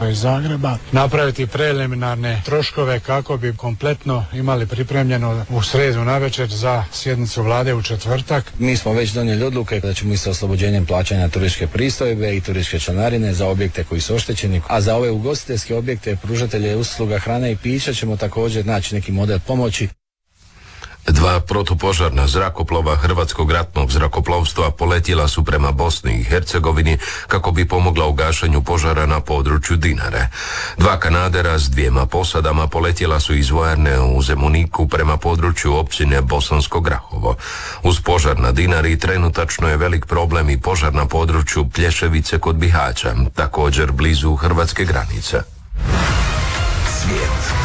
iz Zagreba, napraviti preliminarne troškove kako bi kompletno imali pripremljeno u sredu navečer za sjednicu vlade u četvrtak. Mi smo već donijeli odluke da ćemo i sa oslobođenjem plaćanja turističke pristojbe i turističke članarine za objekte koji su oštećeni, a za ove ugostiteljske objekte, pružatelje usluga hrane i pića ćemo također naći neki model pomoći. 2 protupožarna zrakoplova Hrvatskog ratnog zrakoplovstva poletjela su prema Bosni i Hercegovini kako bi pomogla u gašenju požara na području Dinare. 2 kanadera s 2 posadama poletjela su iz vojarne u Zemuniku prema području općine Bosansko Grahovo. Uz požar na Dinari trenutačno je velik problem i požar na području Plješevice kod Bihaća, također blizu hrvatske granice. Svijet.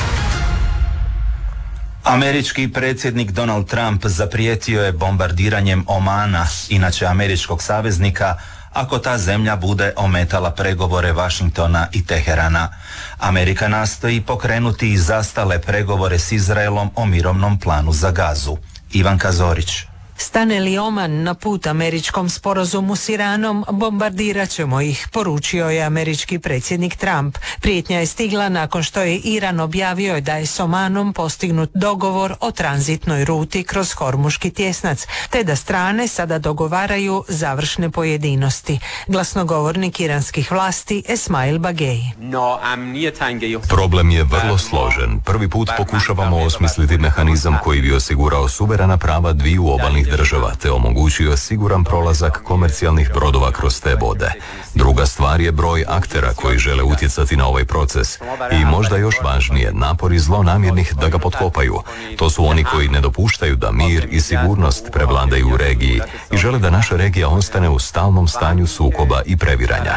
Američki predsjednik Donald Trump zaprijetio je bombardiranjem Omana, inače američkog saveznika, ako ta zemlja bude ometala pregovore Washingtona i Teherana. Amerika nastoji pokrenuti i zastale pregovore s Izraelom o mirovnom planu za Gazu. Ivanka Zorić. Stane li Oman na put američkom sporazumu s Iranom, bombardirat ćemo ih, poručio je američki predsjednik Trump. Prijetnja je stigla nakon što je Iran objavio da je s Omanom postignut dogovor o tranzitnoj ruti kroz Hormuški tjesnac, te da strane sada dogovaraju završne pojedinosti. Glasnogovornik iranskih vlasti Esmail Bagei. Problem je vrlo složen. Prvi put pokušavamo osmisliti mehanizam koji bi osigurao suverena prava dviju obalnih država te omogućio siguran prolazak komercijalnih brodova kroz te vode. Druga stvar je broj aktera koji žele utjecati na ovaj proces i možda još važnije, napori zlonamjernih da ga potkopaju. To su oni koji ne dopuštaju da mir i sigurnost prevladaju u regiji i žele da naša regija ostane u stalnom stanju sukoba i previranja.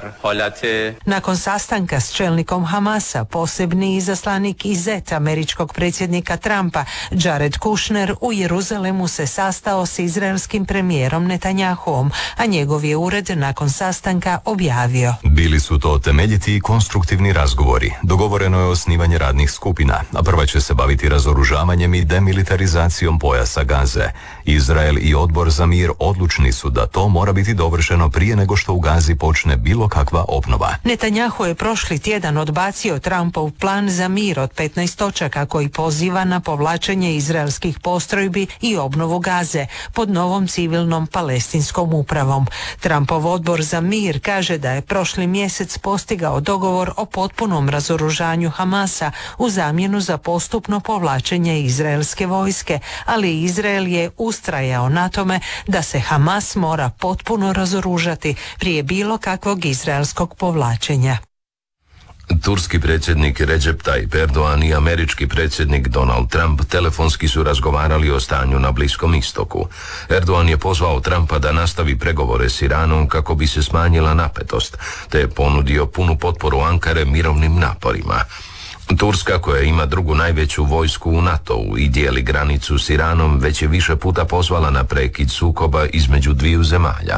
Nakon sastanka s čelnikom Hamasa, posebni izaslanik Izet američkog predsjednika Trumpa, Jared Kushner, u Jeruzalemu se sastao s izraelskim premijerom Netanjahuom, a njegov je ured nakon sastanka objavio. Bili su to temeljiti i konstruktivni razgovori. Dogovoreno je osnivanje radnih skupina, a prva će se baviti razoružavanjem i demilitarizacijom pojasa Gaze. Izrael i Odbor za mir odlučni su da to mora biti dovršeno prije nego što u Gazi počne bilo kakva obnova. Netanjahu je prošli tjedan odbacio Trumpov plan za mir od 15 točaka koji poziva na povlačenje izraelskih postrojbi i obnovu Gaze pod novom civilnom palestinskom upravom. Trumpov odbor za mir kaže da je prošli mjesec postigao dogovor o potpunom razoružanju Hamasa u zamjenu za postupno povlačenje izraelske vojske, ali Izrael je ustrajao na tome da se Hamas mora potpuno razoružati prije bilo kakvog izraelskog povlačenja. Turski predsjednik Recep Tayyip Erdogan i američki predsjednik Donald Trump telefonski su razgovarali o stanju na Bliskom istoku. Erdogan je pozvao Trumpa da nastavi pregovore s Iranom kako bi se smanjila napetost, te je ponudio punu potporu Ankare mirovnim naporima. Turska, koja ima drugu najveću vojsku u NATO-u i dijeli granicu s Iranom, već je više puta pozvala na prekid sukoba između dviju zemalja.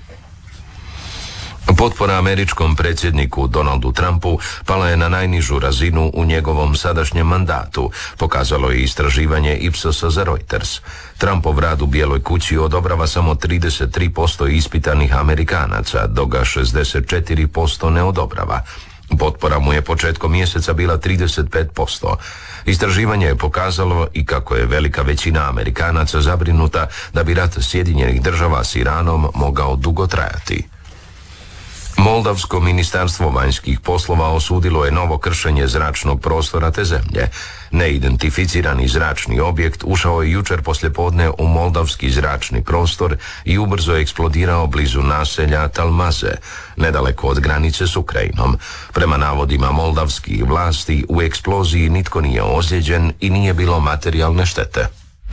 Potpora američkom predsjedniku Donaldu Trumpu pala je na najnižu razinu u njegovom sadašnjem mandatu, pokazalo je istraživanje Ipsosa za Reuters. Trumpov rad u Bijeloj kući odobrava samo 33% ispitanih Amerikanaca, dok ga 64% ne odobrava. Potpora mu je početkom mjeseca bila 35%. Istraživanje je pokazalo i kako je velika većina Amerikanaca zabrinuta da bi rat Sjedinjenih država s Iranom mogao dugo trajati. Moldavsko ministarstvo vanjskih poslova osudilo je novo kršenje zračnog prostora te zemlje. Neidentificirani zračni objekt ušao je jučer poslijepodne u moldavski zračni prostor i ubrzo eksplodirao blizu naselja Talmaze, nedaleko od granice s Ukrajinom. Prema navodima moldavskih vlasti, u eksploziji nitko nije ozlijeđen i nije bilo materijalne štete.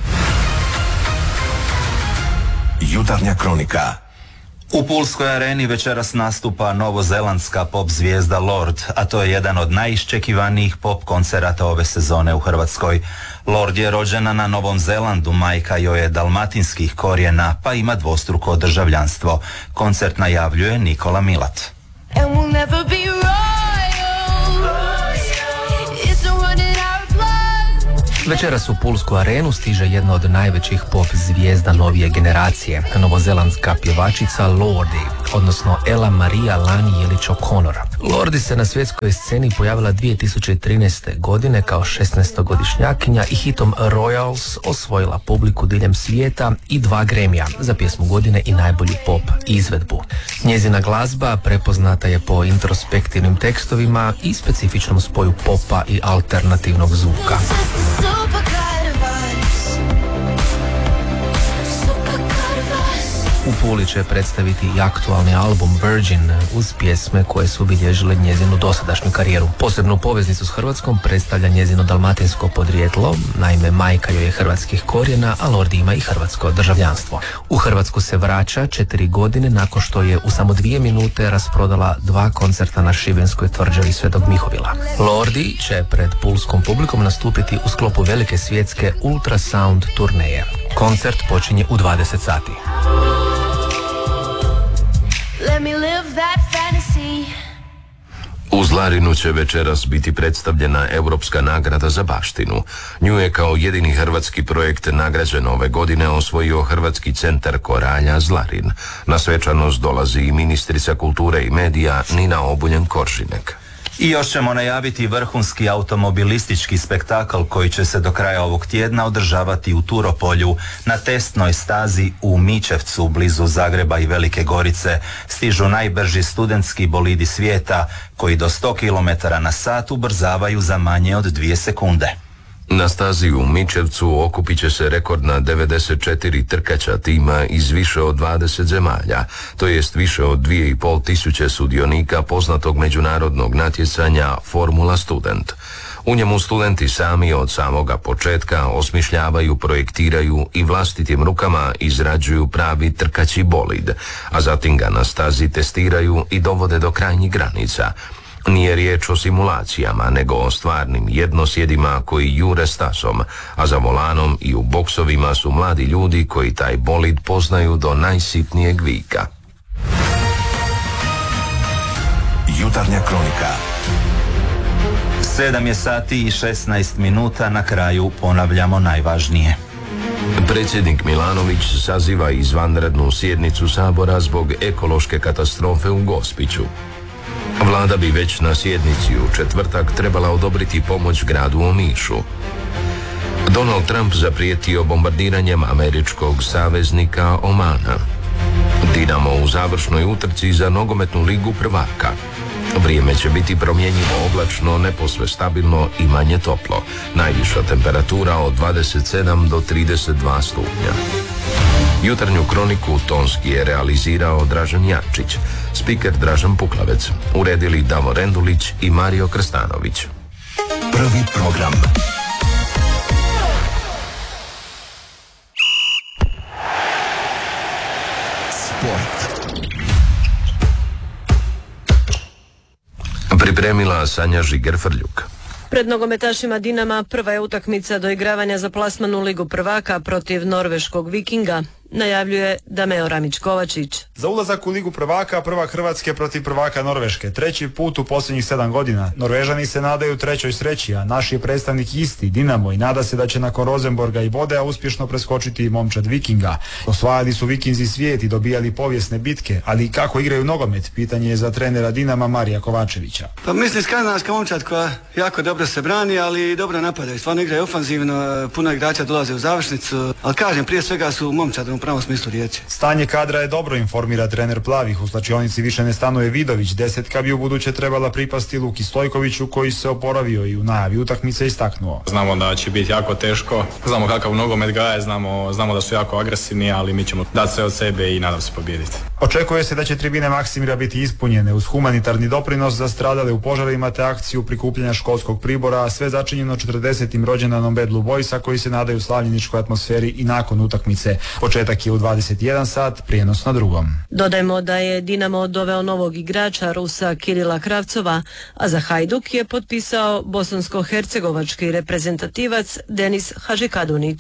Jutarnja kronika. U Pulskoj areni večeras nastupa novozelandska pop zvijezda Lorde, a to je jedan od najiščekivanijih pop koncerata ove sezone u Hrvatskoj. Lorde je rođena na Novom Zelandu, majka joj je dalmatinskih korijena, pa ima dvostruko državljanstvo. Koncert najavljuje Nikola Milat. Večeras u Pulsku arenu stiže jedna od najvećih pop zvijezda novije generacije, novozelandska pjevačica Lorde, odnosno Ella Maria Lani Jelić O'Connor. Lordi se na svjetskoj sceni pojavila 2013. godine kao 16-godišnjakinja i hitom Royals osvojila publiku diljem svijeta i 2 Grammy-a za pjesmu godine i najbolju pop izvedbu. Njezina glazba prepoznata je po introspektivnim tekstovima i specifičnom spoju popa i alternativnog zvuka. U Puli će predstaviti i aktualni album Virgin uz pjesme koje su obilježile njezinu dosadašnju karijeru. Posebnu poveznicu s Hrvatskom predstavlja njezino dalmatinsko podrijetlo, naime majka joj je hrvatskih korijena, a Lordi ima i hrvatsko državljanstvo. U Hrvatsku se vraća 4 godine nakon što je u samo 2 minute rasprodala 2 koncerta na šibenskoj tvrđavi Svetog Mihovila. Lordi će pred pulskom publikom nastupiti u sklopu velike svjetske Ultrasound turneje. Koncert počinje u 20 sati. U Zlarinu će večeras biti predstavljena Europska nagrada za baštinu. Nju je kao jedini hrvatski projekt nagrađen ove godine osvojio Hrvatski centar Koralja Zlarin. Na svečanost dolazi i ministrica kulture i medija Nina Obuljen-Koržinek. I još ćemo najaviti vrhunski automobilistički spektakl koji će se do kraja ovog tjedna održavati u Turopolju. Na testnoj stazi u Mičevcu, blizu Zagreba i Velike Gorice, stižu najbrži studentski bolidi svijeta koji do 100 km/h ubrzavaju za manje od 2 sekunde. Na stazi u Mičevcu okupit će se rekordna 94 trkača tima iz više od 20 zemalja, to jest više od 2500 sudionika poznatog međunarodnog natjecanja Formula Student. U njemu studenti sami od samoga početka osmišljavaju, projektiraju i vlastitim rukama izrađuju pravi trkaći bolid, a zatim ga na stazi testiraju i dovode do krajnjih granica. Nije riječ o simulacijama, nego o stvarnim jednosjedima koji jure stasom, a za volanom i u boksovima su mladi ljudi koji taj bolid poznaju do najsitnijeg vika. Jutarnja kronika. 7 je sati i 16 minuta, na kraju ponavljamo najvažnije. Predsjednik Milanović saziva izvanrednu sjednicu Sabora zbog ekološke katastrofe u Gospiću. Vlada bi već na sjednici u četvrtak trebala odobriti pomoć gradu Omišu. Donald Trump zaprijetio bombardiranjem američkog saveznika Omana. Dinamo u završnoj utrci za nogometnu ligu prvaka. Vrijeme će biti promjenjivo, oblačno, neposve stabilno i manje toplo. Najviša temperatura od 27 do 32 stupnja. Jutarnju kroniku tonski je realizirao Dražen Jančić, spiker Dražen Puklavec, uredili Davor Rendulić i Mario Krstanović. Prvi program. Sport. Pripremila Sanja Žiger-Frljuk. Pred nogometašima Dinama prva je utakmica doigravanja za plasman u Ligu prvaka protiv norveškog Vikinga, najavljuje Dameo Ramić-Kovačić. Za ulazak u Ligu prvaka, prvak Hrvatske protiv prvaka Norveške. 3. put u posljednjih 7 godina. Norvežani se nadaju 3. sreći, a naš je predstavnik isti, Dinamo, i nada se da će nakon Rosenborga i Bodea uspješno preskočiti i momčad Vikinga. Osvajali su Vikinzi svijet i dobijali povijesne bitke, ali i kako igraju nogomet, pitanje je za trenera Dinama Marija Kovačevića. Pa mislim, skandinavska momčad koja jako dobro se brani, ali dobro napadaju. Stvarno igraju ofanzivno, puno igrača dolaze u završnicu, ali kažem, prije svega su momčad u pravom smislu riječi. Stanje kadra je dobro, informira trener Plavih. U slačionici više ne stanuje Vidović, 10 bi u buduće trebala pripasti Luki Stojkoviću, koji se oporavio i u najavi utakmice istaknuo. Znamo da će biti jako teško, znamo kakav nogomet gaje, znamo da su jako agresivni, ali mi ćemo dati sve od sebe i nadam se pobijediti. Očekuje se da će tribine Maksimira biti ispunjene uz humanitarni doprinos za stradale u požarima te akciju prikupljanja školskog pribora, a sve začinjeno 40. rođendanom Bad Blue Boysa koji se nadaju slavljeničkoj atmosferi i nakon utakmice. Početak je u 21 sat, prijenos na drugom. Dodajmo da je Dinamo doveo novog igrača, Rusa Kirila Kravcova, a za Hajduk je potpisao bosansko-hercegovački reprezentativac Denis Hadžikadunić.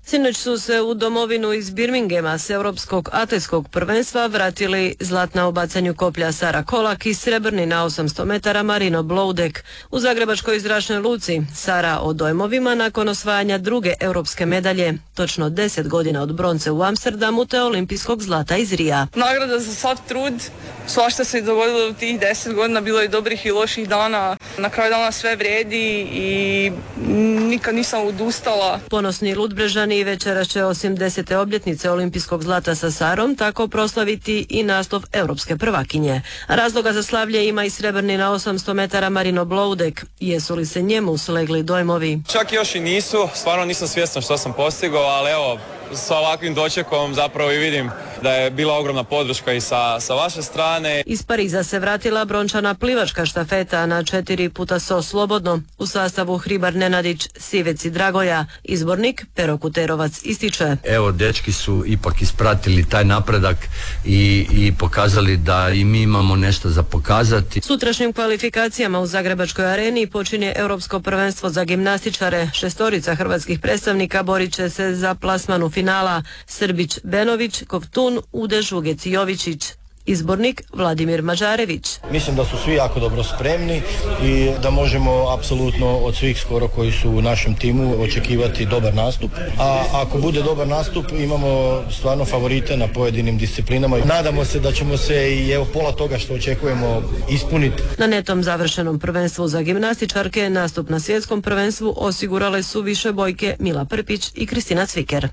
Sinoć su se u domovinu iz Birminghama s europskog atletskog prvenstva vratili zlatna u bacanju koplja Sara Kolak i srebrni na 800 metara Marino Bloudek. U zagrebačkoj zračnoj luci Sara o dojmovima nakon osvajanja druge europske medalje, točno 10 godina od bronce u Amsterdamu te olimpijskog zlata iz Rija. Nagrada za sav trud, svašta se dogodilo u tih 10 godina, bilo je dobrih i loših dana. Na kraju dana sve vrijedi i nikad nisam odustala. Ponosni Ludbrežani večeras će osim 10. obljetnice olimpijskog zlata sa Sarom tako proslaviti i naslov europske prvakinje. Razloga za slavlje ima i srebrni na 800 metara Marino Bloudek. Jesu li se njemu slegli dojmovi? Čak još i nisu, stvarno nisam svjestan što sam postigao, ali evo, sa ovakvim dočekom zapravo i vidim da je bila ogromna podrška i sa vaše strane. Iz Pariza se vratila brončana plivačka štafeta na 4x100 slobodno u sastavu Hribar Nenadić, Sivec i Dragoja. Izbornik Pero Kuterovac ističe. Evo, dečki su ipak ispratili taj napredak i pokazali da i mi imamo nešto za pokazati. Sutrašnjim kvalifikacijama u Zagrebačkoj areni počinje Europsko prvenstvo za gimnastičare. 6 hrvatskih predstavnika borit će se za plasman u finala Srbić Benović, Kovtun, Udež, Ugec i Jovičić. Izbornik Vladimir Mažarević. Mislim da su svi jako dobro spremni i da možemo apsolutno od svih skoro koji su u našem timu očekivati dobar nastup. A ako bude dobar nastup imamo stvarno favorite na pojedinim disciplinama. Nadamo se da ćemo se i evo pola toga što očekujemo ispuniti. Na netom završenom prvenstvu za gimnastičarke nastup na svjetskom prvenstvu osigurale su više bojke Mila Prpić i Kristina Cviker.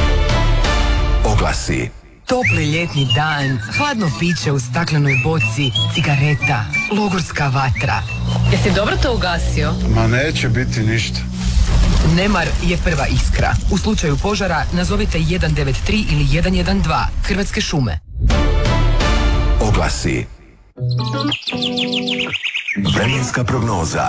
Oglasi. Topli ljetni dan, hladno piće u staklenoj boci, cigareta, logorska vatra. Jesi dobro to ugasio? Ma neće biti ništa. Nemar je prva iskra. U slučaju požara nazovite 193 ili 112. Hrvatske šume. Oglasi. Vremenska prognoza.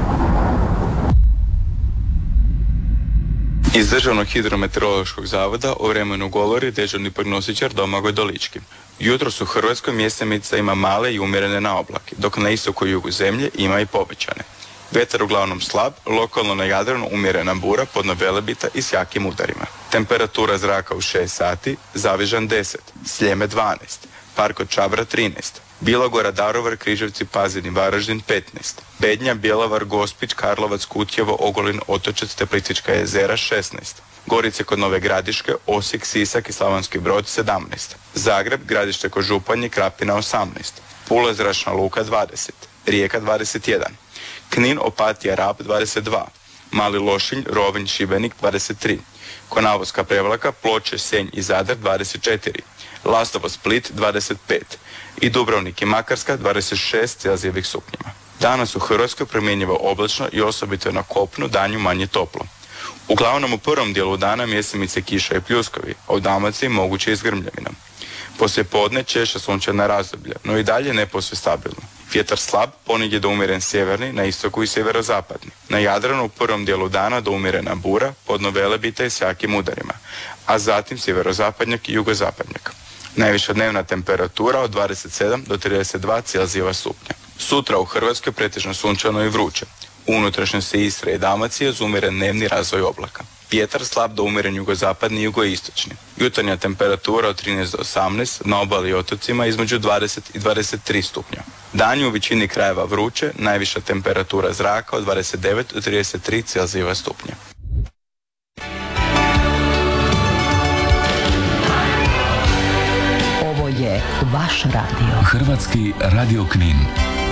Iz Državnog hidrometeorološkog zavoda o vremenu govori dežurni prognostičar Domagoj Dolički. Jutros u Hrvatskoj mjesemica ima male i umjerene naoblake, dok na istoku i jugu zemlje ima i povećane. Vjetar uglavnom slab, lokalno na Jadranu umjerena bura podno Velebita i s jakim udarima. Temperatura zraka u 6 sati, Zavižan 10, Sljeme 12, Park od Čabra 13, Bilogora, Daruvar, Križevci, Pazin i Varaždin 15, Bednja, Bjelovar, Gospić, Karlovac, Kutjevo, Ogulin, Otočac te Plitvička jezera 16, Gorice kod Nove Gradiške, Osijek, Sisak i Slavonski Brod 17, Zagreb, Gradište kod Županji, Krapina 18, Pula, Zračna luka 20, Rijeka 21, Knin, Opatija, Rab 22, Mali Lošinj, Rovinj, Šibenik 23, Konavoska Prevlaka, Ploče, Senj i Zadar 24, Lastovo, Split 25 i Dubrovnik i Makarska 26 celzijevih stupnjeva. Danas u Hrvatskoj promjenjivo oblačno i osobito na kopnu danju manje toplo. Uglavnom u prvom dijelu dana mjesemice kiša i pljuskovi, a u Dalmaciji moguće i s grmljavinom. Poslije podne češća sunčana razdoblja, no i dalje ne posve stabilno. Vjetar slab, ponegdje do umjeren sjeverni, na istoku i sjeverozapadni. Na Jadranu u prvom dijelu dana do umjerena bura, podno Velebita i s jakim udarima, a zatim sjeverozapadnjak i jugozapadnjak. Najviša dnevna temperatura od 27 do 32 celzijeva stupnja. Sutra u Hrvatskoj pretežno sunčano i vruće. U unutrašnjosti Istre i Dalmacije uz umjeren dnevni razvoj oblaka. Vjetar slab do umjeren jugozapadni i jugoistočni. Jutarnja temperatura od 13 do 18, na obali i otocima između 20 i 23 stupnja. Danju u većini krajeva vruće, najviša temperatura zraka od 29 do 33 celzijeva stupnja. Ovo je vaš radio. Hrvatski radio Knin.